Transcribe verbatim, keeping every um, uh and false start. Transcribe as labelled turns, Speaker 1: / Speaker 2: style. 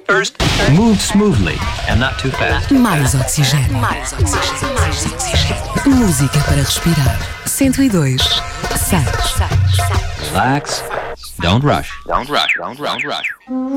Speaker 1: First, move smoothly and not too fast.
Speaker 2: Mais oxigênio. Mais oxigênio. Mais oxigênio. Música para respirar. cento e dois, seis.
Speaker 1: Relax. Don't rush. Don't rush. Don't rush. Don't rush.